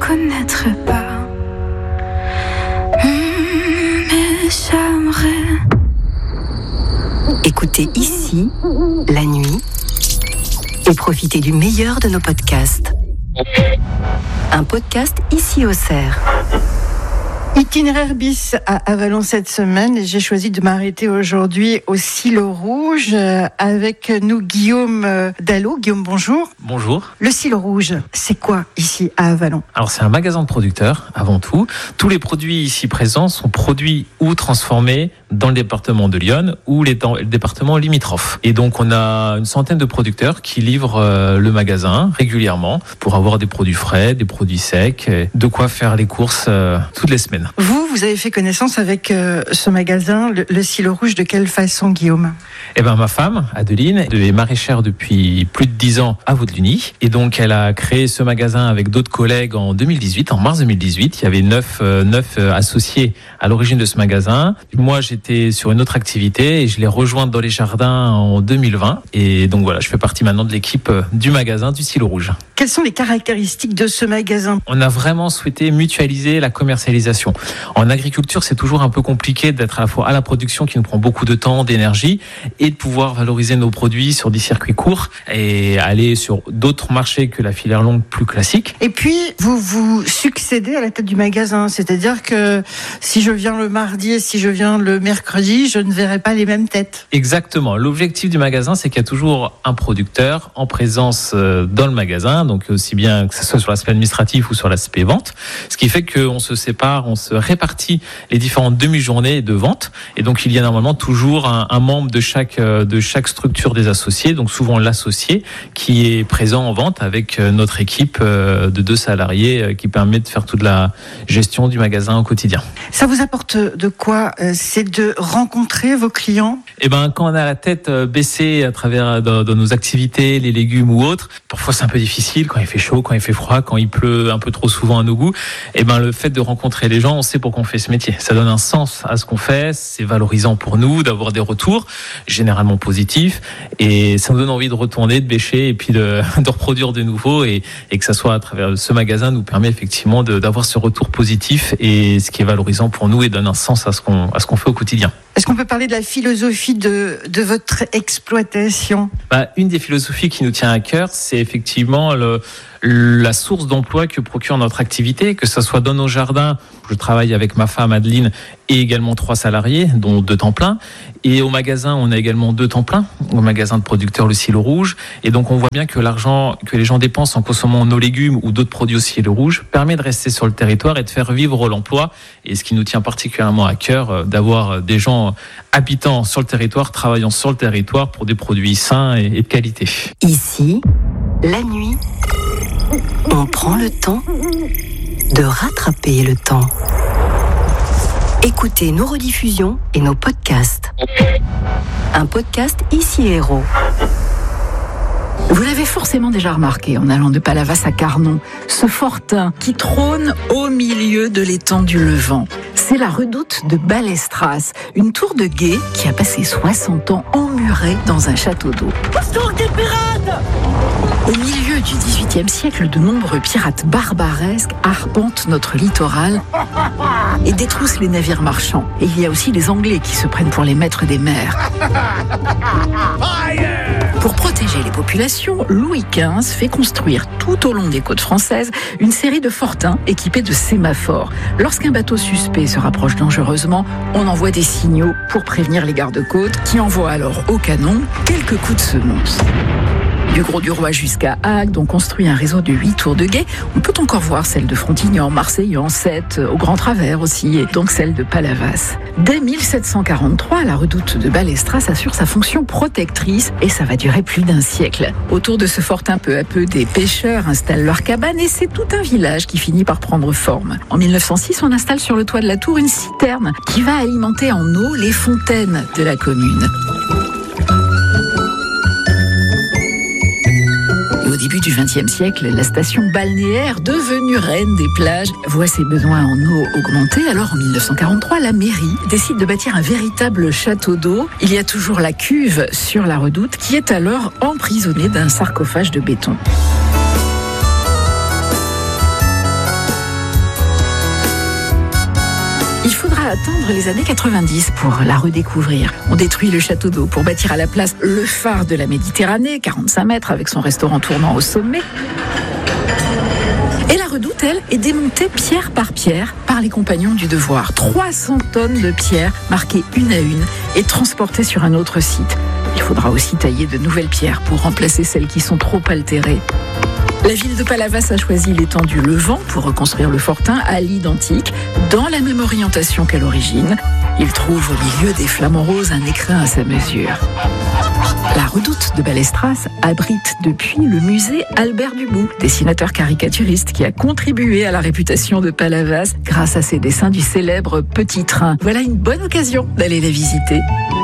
connaîtrai pas. Mais j'aimerais. Écoutez ici, la nuit, et profitez du meilleur de nos podcasts. Un podcast ici au Cerf. Itinéraire bis à Avallon cette semaine et j'ai choisi de m'arrêter aujourd'hui au Silo Rouge avec nous Guillaume Dallot. Guillaume, bonjour. Bonjour. Le Silo Rouge, c'est quoi ici à Avallon ? Alors c'est un magasin de producteurs avant tout. Tous les produits ici présents sont produits ou transformés dans le département de l'Yonne ou le département limitrophe. Et donc on a une centaine de producteurs qui livrent le magasin régulièrement pour avoir des produits frais, des produits secs, de quoi faire les courses toutes les semaines. Vous avez fait connaissance avec ce magasin, le Silo Rouge, de quelle façon, Guillaume ? Eh ben, ma femme, Adeline, est maraîchère depuis plus de 10 ans à Vaudeluny. Et donc, elle a créé ce magasin avec d'autres collègues en 2018, en mars 2018. Il y avait 9 associés à l'origine de ce magasin. Moi, j'étais sur une autre activité et je l'ai rejointe dans les jardins en 2020. Et donc, voilà, je fais partie maintenant de l'équipe du magasin du Silo Rouge. Quelles sont les caractéristiques de ce magasin ? On a vraiment souhaité mutualiser la commercialisation. En agriculture, c'est toujours un peu compliqué d'être à la fois à la production qui nous prend beaucoup de temps, d'énergie, et de pouvoir valoriser nos produits sur des circuits courts et aller sur d'autres marchés que la filière longue plus classique. Et puis, vous succédez à la tête du magasin, c'est-à-dire que si je viens le mardi et si je viens le mercredi, je ne verrai pas les mêmes têtes. Exactement. L'objectif du magasin, c'est qu'il y a toujours un producteur en présence dans le magasin, donc aussi bien que ce soit sur l'aspect administratif ou sur l'aspect vente, ce qui fait qu'on se sépare, on se répartit les différentes demi-journées de vente, et donc il y a normalement toujours un membre de chaque structure des associés, donc souvent l'associé qui est présent en vente avec notre équipe de 2 salariés qui permet de faire toute la gestion du magasin au quotidien. Ça vous apporte de quoi ? C'est de rencontrer vos clients ? Eh ben, quand on a la tête baissée à travers de nos activités, les légumes ou autres, parfois c'est un peu difficile quand il fait chaud, quand il fait froid, quand il pleut un peu trop souvent à nos goûts. Eh ben, le fait de rencontrer les gens, on sait pourquoi on fait ce métier. Ça donne un sens à ce qu'on fait, c'est valorisant pour nous d'avoir des retours, généralement positifs, et ça nous donne envie de retourner, de bêcher et puis de reproduire de nouveau, et que ça soit à travers ce magasin nous permet effectivement d'avoir ce retour positif, et ce qui est valorisant pour nous et donne un sens à ce qu'on fait au quotidien. Est-ce qu'on peut parler de la philosophie de votre exploitation ? Une des philosophies qui nous tient à cœur, c'est effectivement la source d'emploi que procure notre activité, que ce soit dans nos jardins. Je travaille avec ma femme Adeline et également 3 salariés, dont 2 temps plein. Et au magasin, on a également 2 temps plein, au magasin de producteurs le Silo Rouge. Et donc on voit bien que l'argent que les gens dépensent en consommant nos légumes ou d'autres produits au Silo Rouge permet de rester sur le territoire et de faire vivre l'emploi. Et ce qui nous tient particulièrement à cœur, d'avoir des gens habitant sur le territoire, travaillant sur le territoire pour des produits sains et de qualité. Ici, la nuit, on prend le temps de rattraper le temps. Écoutez nos rediffusions et nos podcasts. Un podcast ici Héros. Vous l'avez forcément déjà remarqué en allant de Palavas à Carnon, ce fortin qui trône au milieu de l'étang du Levant. C'est la redoute de Balestras, une tour de guet qui a passé 60 ans emmurée dans un château d'eau. Au milieu du XVIIIe siècle, de nombreux pirates barbaresques arpentent notre littoral et détroussent les navires marchands. Et il y a aussi les Anglais qui se prennent pour les maîtres des mers. Pour protéger les populations, Louis XV fait construire tout au long des côtes françaises une série de fortins équipés de sémaphores. Lorsqu'un bateau suspect se rapproche dangereusement, on envoie des signaux pour prévenir les gardes-côtes qui envoient alors au canon quelques coups de semonce. Du Gros-du-Roi jusqu'à Agde, on construit un réseau de 8 tours de guet. On peut encore voir celle de Frontignan, Marseillan, Sète, au Grand Travers aussi, et donc celle de Palavas. Dès 1743, la redoute de Balestras assure sa fonction protectrice et ça va durer plus d'1 siècle. Autour de ce fortin, peu à peu, des pêcheurs installent leurs cabanes et c'est tout un village qui finit par prendre forme. En 1906, on installe sur le toit de la tour une citerne qui va alimenter en eau les fontaines de la commune. Au début du XXe siècle, la station balnéaire, devenue reine des plages, voit ses besoins en eau augmenter. Alors en 1943, la mairie décide de bâtir un véritable château d'eau. Il y a toujours la cuve sur la redoute qui est alors emprisonnée d'un sarcophage de béton. attendre les années 90 pour la redécouvrir. On détruit le château d'eau pour bâtir à la place le phare de la Méditerranée, 45 mètres avec son restaurant tournant au sommet. Et la redoute, elle, est démontée pierre par pierre par les compagnons du devoir. 300 tonnes de pierres marquées une à une et transportées sur un autre site. Il faudra aussi tailler de nouvelles pierres pour remplacer celles qui sont trop altérées. La ville de Palavas a choisi l'étendue Levant pour reconstruire le fortin à l'identique, dans la même orientation qu'à l'origine. Il trouve au milieu des flamants roses un écrin à sa mesure. La redoute de Balestras abrite depuis le musée Albert Dubout, dessinateur caricaturiste qui a contribué à la réputation de Palavas grâce à ses dessins du célèbre Petit Train. Voilà une bonne occasion d'aller les visiter.